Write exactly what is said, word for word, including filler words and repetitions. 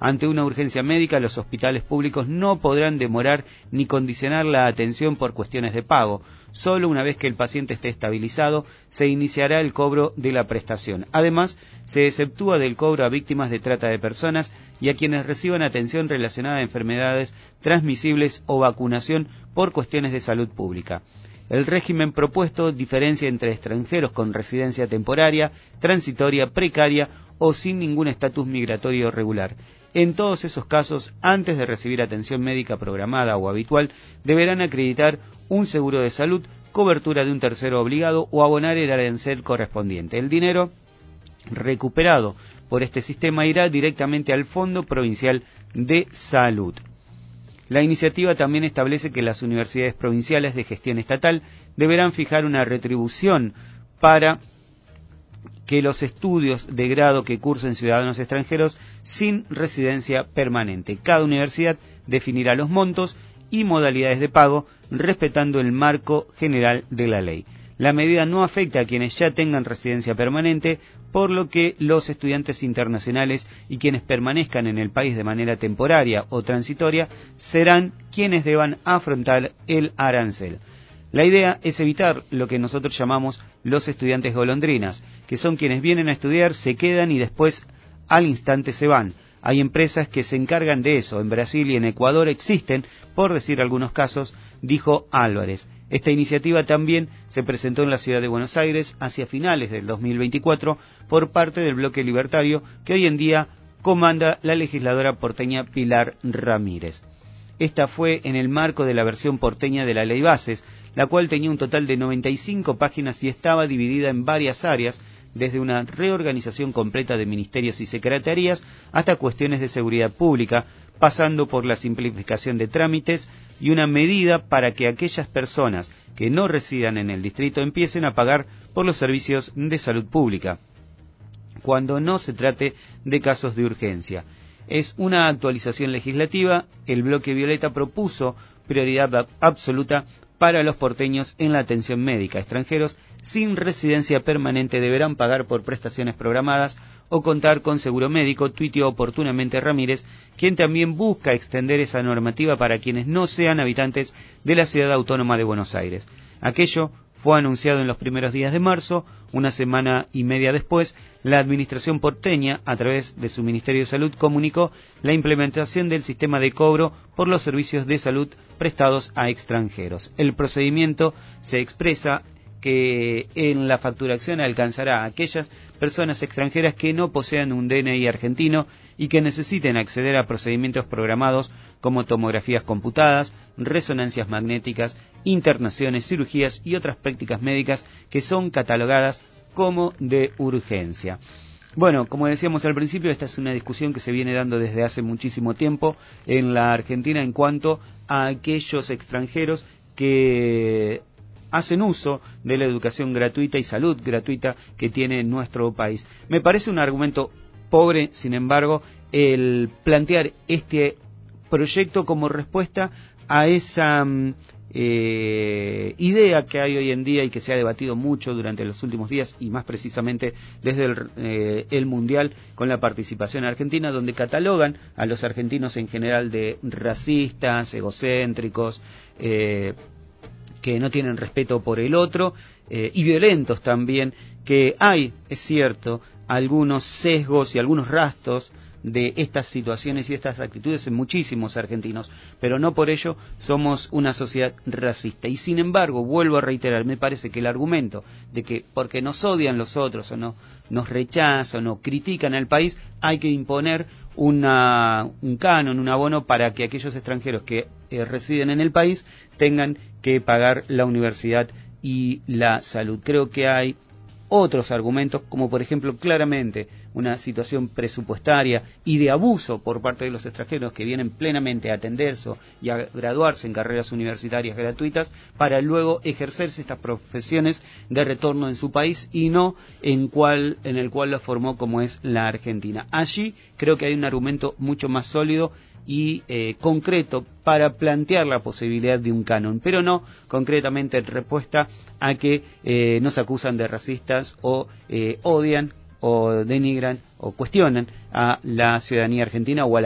Ante una urgencia médica, los hospitales públicos no podrán demorar ni condicionar la atención por cuestiones de pago. Solo una vez que el paciente esté estabilizado, se iniciará el cobro de la prestación. Además, se exceptúa del cobro a víctimas de trata de personas y a quienes reciban atención relacionada a enfermedades transmisibles o vacunación por cuestiones de salud pública. El régimen propuesto diferencia entre extranjeros con residencia temporaria, transitoria, precaria o sin ningún estatus migratorio regular. En todos esos casos, antes de recibir atención médica programada o habitual, deberán acreditar un seguro de salud, cobertura de un tercero obligado o abonar el arancel correspondiente. El dinero recuperado por este sistema irá directamente al Fondo Provincial de Salud. La iniciativa también establece que las universidades provinciales de gestión estatal deberán fijar una retribución para que los estudios de grado que cursen ciudadanos extranjeros sin residencia permanente. Cada universidad definirá los montos y modalidades de pago respetando el marco general de la ley. La medida no afecta a quienes ya tengan residencia permanente, por lo que los estudiantes internacionales y quienes permanezcan en el país de manera temporaria o transitoria serán quienes deban afrontar el arancel. La idea es evitar lo que nosotros llamamos los estudiantes golondrinas, que son quienes vienen a estudiar, se quedan y después al instante se van. Hay empresas que se encargan de eso. En Brasil y en Ecuador existen, por decir algunos casos, dijo Álvarez. Esta iniciativa también se presentó en la ciudad de Buenos Aires hacia finales del dos mil veinticuatro por parte del bloque libertario que hoy en día comanda la legisladora porteña Pilar Ramírez. Esta fue en el marco de la versión porteña de la Ley Bases, la cual tenía un total de noventa y cinco páginas y estaba dividida en varias áreas, desde una reorganización completa de ministerios y secretarías hasta cuestiones de seguridad pública, pasando por la simplificación de trámites y una medida para que aquellas personas que no residan en el distrito empiecen a pagar por los servicios de salud pública, cuando no se trate de casos de urgencia. Es una actualización legislativa. El bloque Violeta propuso prioridad absoluta para los porteños en la atención médica. Extranjeros sin residencia permanente deberán pagar por prestaciones programadas o contar con seguro médico, tuiteó oportunamente Ramírez, quien también busca extender esa normativa para quienes no sean habitantes de la Ciudad Autónoma de Buenos Aires. Aquello fue anunciado en los primeros días de marzo. Una semana y media después, la administración porteña, a través de su Ministerio de Salud, comunicó la implementación del sistema de cobro por los servicios de salud prestados a extranjeros. El procedimiento se expresa que en la facturación alcanzará a aquellas personas extranjeras que no posean un D N I argentino y que necesiten acceder a procedimientos programados como tomografías computadas, resonancias magnéticas, internaciones, cirugías y otras prácticas médicas que son catalogadas como de urgencia. Bueno, como decíamos al principio, esta es una discusión que se viene dando desde hace muchísimo tiempo en la Argentina en cuanto a aquellos extranjeros que hacen uso de la educación gratuita y salud gratuita que tiene nuestro país. Me parece un argumento pobre, sin embargo, el plantear este proyecto como respuesta a esa eh, idea que hay hoy en día y que se ha debatido mucho durante los últimos días y más precisamente desde el, eh, el Mundial con la participación argentina, donde catalogan a los argentinos en general de racistas, egocéntricos, eh, que no tienen respeto por el otro, eh, y violentos también, que hay, es cierto, algunos sesgos y algunos rastros de estas situaciones y estas actitudes en muchísimos argentinos, pero no por ello somos una sociedad racista. Y sin embargo, vuelvo a reiterar, me parece que el argumento de que porque nos odian los otros o no nos rechazan o critican al país, hay que imponer una, un canon, un abono para que aquellos extranjeros que eh, residen en el país tengan que pagar la universidad y la salud. Creo que hay otros argumentos, como por ejemplo claramente una situación presupuestaria y de abuso por parte de los extranjeros que vienen plenamente a atenderse y a graduarse en carreras universitarias gratuitas para luego ejercerse estas profesiones de retorno en su país y no en, cual, en el cual lo formó como es la Argentina. Allí creo que hay un argumento mucho más sólido y eh, concreto para plantear la posibilidad de un canon, pero no concretamente en respuesta a que eh, nos acusan de racistas o eh, odian o denigran o cuestionan a la ciudadanía argentina o a la